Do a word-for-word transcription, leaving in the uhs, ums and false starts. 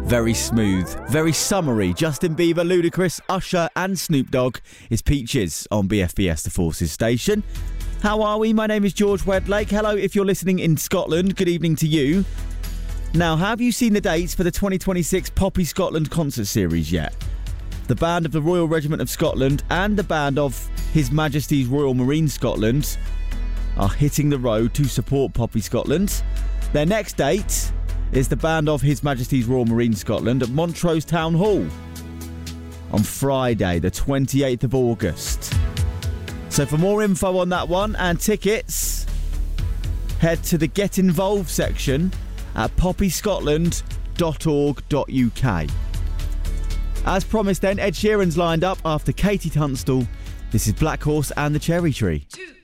Very smooth, very summery. Justin Bieber, Ludacris, Usher and Snoop Dogg is Peaches on B F B S The Forces station. How are we? My name is George Wedlake. Hello if you're listening in Scotland. Good evening to you. Now, have you seen the dates for the twenty twenty-six Poppy Scotland concert series yet? The band of the Royal Regiment of Scotland and the band of His Majesty's Royal Marines Scotland are hitting the road to support Poppy Scotland. Their next date is the band of His Majesty's Royal Marines Scotland at Montrose Town Hall on Friday, the twenty-eighth of August. So for more info on that one and tickets, head to the Get Involved section at poppy scotland dot org dot U K. As promised then, Ed Sheeran's lined up after Katie Tunstall. This is Black Horse and the Cherry Tree. Two.